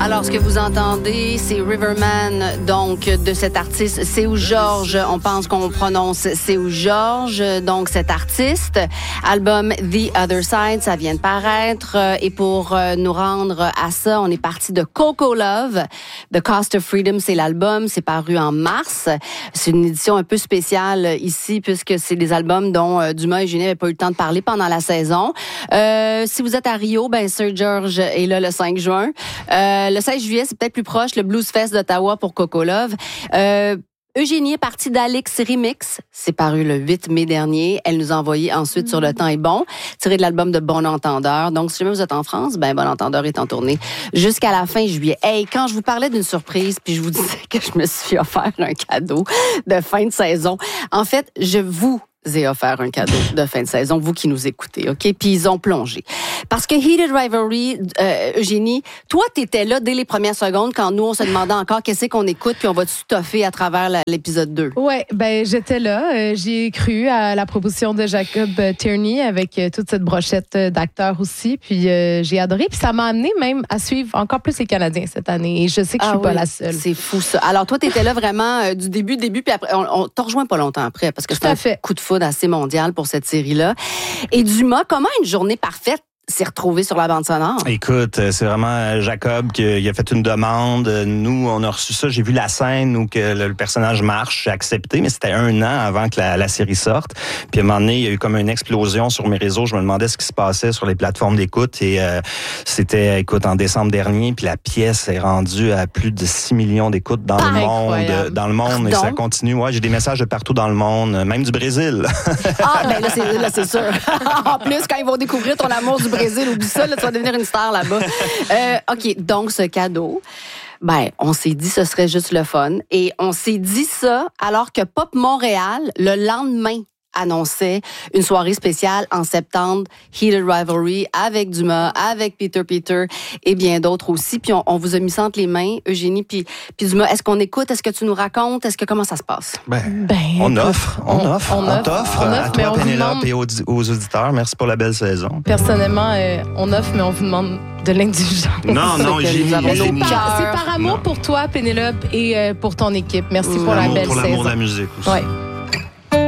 Alors, ce que vous entendez, c'est Riverman, donc, de cet artiste Seu Jorge. On pense qu'on prononce Seu Jorge, donc cet artiste. Album The Other Side, ça vient de paraître. Et pour nous rendre à ça, on est parti de Coco Love. The Cost of Freedom, c'est l'album. C'est paru en mars. C'est une édition un peu spéciale ici, puisque c'est des albums dont Dumas et Eugénie n'avaient pas eu le temps de parler pendant la saison. Si vous êtes à Rio, ben Seu Jorge est là le 5 juin. Le 16 juillet, c'est peut-être plus proche, le Blues Fest d'Ottawa pour Coco Love. Eugénie est partie d'Alix Remix. C'est paru le 8 mai dernier. Elle nous a envoyé ensuite Sur le temps est bon, tiré de l'album de Bon Entendeur. Donc, si jamais vous êtes en France, ben Bon Entendeur est en tournée jusqu'à la fin juillet. Hey, quand je vous parlais d'une surprise, puis je vous disais que je me suis offert un cadeau de fin de saison, en fait, je vous ai offert un cadeau de fin de saison, vous qui nous écoutez, OK? Puis ils ont plongé. Parce que Heated Rivalry, Eugénie, toi, t'étais là dès les premières secondes quand nous, on se demandait encore qu'est-ce qu'on écoute puis on va stuffer à travers l'épisode 2. Ouais, ben j'étais là. J'y ai cru à la proposition de Jacob Tierney avec toute cette brochette d'acteurs aussi. Puis j'ai adoré. Puis ça m'a amené même à suivre encore plus les Canadiens cette année. Et je sais que je suis pas la seule. C'est fou, ça. Alors, toi, t'étais là vraiment du début, puis après, on t'en rejoint pas longtemps après parce que c'est un coup de foudre assez mondial pour cette série-là. Et Dumas, comment une journée parfaite s'est retrouvé sur la bande sonore? Écoute, c'est vraiment Jacob qui a fait une demande. Nous, on a reçu ça. J'ai vu la scène où que le personnage marche. J'ai accepté, mais c'était 1 an avant que la série sorte. Puis à un moment donné, il y a eu comme une explosion sur mes réseaux. Je me demandais ce qui se passait sur les plateformes d'écoute. Et c'était, écoute, en décembre dernier. Puis la pièce est rendue à plus de 6 millions d'écoutes dans le monde. Dans le monde. Et ça continue. Ouais, j'ai des messages de partout dans le monde, même du Brésil. Ben là, c'est sûr. En plus, quand ils vont découvrir ton amour du Brésil, oublie ça, là, tu vas devenir une star là-bas. OK, donc ce cadeau, ben, on s'est dit ce serait juste le fun. Et on s'est dit ça alors que Pop Montréal, le lendemain, annonçait une soirée spéciale en septembre, Heated Rivalry, avec Dumas, avec Peter et bien d'autres aussi. Puis on vous a mis ça entre les mains, Eugénie puis Dumas. Est-ce qu'on écoute? Est-ce que tu nous racontes? Comment ça se passe? On offre à toi, Pénélope, et aux auditeurs. Merci pour la belle saison. Personnellement, on offre, mais on vous demande de l'indulgence. Non, Eugénie. C'est par amour pour toi, Pénélope, et pour ton équipe. Merci pour la belle saison. Pour l'amour de la musique aussi. Ouais.